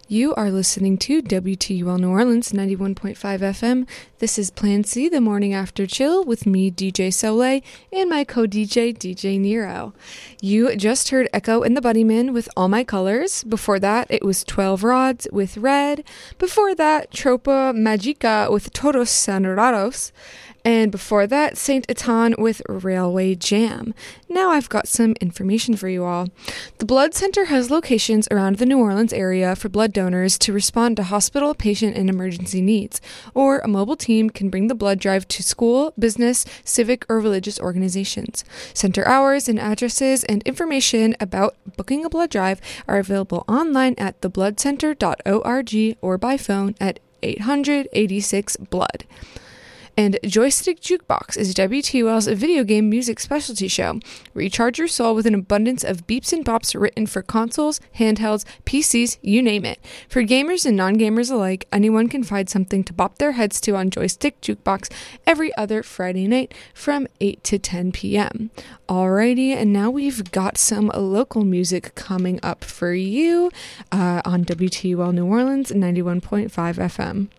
You are listening to WTUL New Orleans 91.5 FM. This is Plan C, the morning after chill, with me, DJ Soleil, and my co-DJ, DJ Nero. You just heard Echo and the Bunnymen with All My Colors. Before that, it was 12 Rods with Red. Before that, Tropa Magica with Todos Sonorados. And before that, Saint Etan with Railway Jam. Now I've got some information for you all. The Blood Center has locations around the New Orleans area for blood donors to respond to hospital, patient, and emergency needs. Or a mobile team can bring the blood drive to school, business, civic, or religious organizations. Center hours and addresses and information about booking a blood drive are available online at thebloodcenter.org or by phone at 800-86-BLOOD. And Joystick Jukebox is WTUL's video game music specialty show. Recharge your soul with an abundance of beeps and bops written for consoles, handhelds, PCs, you name it. For gamers and non-gamers alike, anyone can find something to bop their heads to on Joystick Jukebox every other Friday night from 8 to 10 p.m. Alrighty, and now we've got some local music coming up for you on WTUL New Orleans 91.5 FM.